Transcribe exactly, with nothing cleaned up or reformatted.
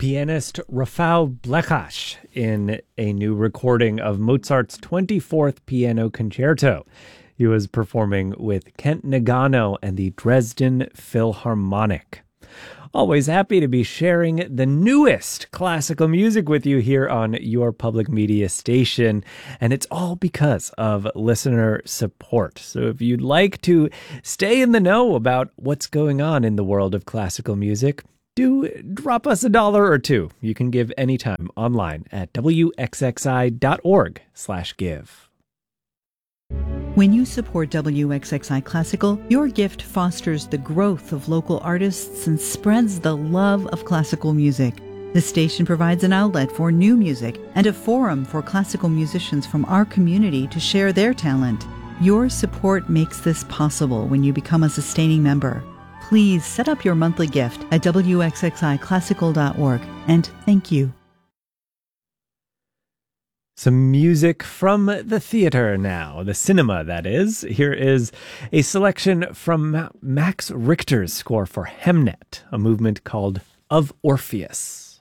pianist Rafał Blechacz in a new recording of Mozart's twenty-fourth Piano Concerto. He was performing with Kent Nagano and the Dresden Philharmonic. Always happy to be sharing the newest classical music with you here on your public media station, and it's all because of listener support. So if you'd like to stay in the know about what's going on in the world of classical music, do drop us a dollar or two. You can give anytime online at wxxi.org slash give. When you support W X X I Classical, your gift fosters the growth of local artists and spreads the love of classical music. The station provides an outlet for new music and a forum for classical musicians from our community to share their talent. Your support makes this possible when you become a sustaining member. Please set up your monthly gift at w x x i classical dot org, and thank you. Some music from the theater now, the cinema, that is. Here is a selection from Max Richter's score for Hemnet, a movement called Of Orpheus.